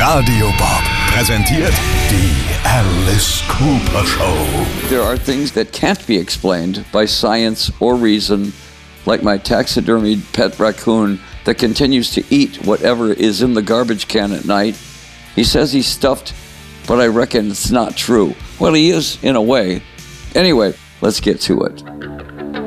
Radio Bob präsentiert die Alice Cooper Show. There are things that can't be explained by science or reason, like my taxidermied pet raccoon that continues to eat whatever is in the garbage can at night. He says he's stuffed, but I reckon it's not true. Well, he is in a way. Anyway, let's get to it.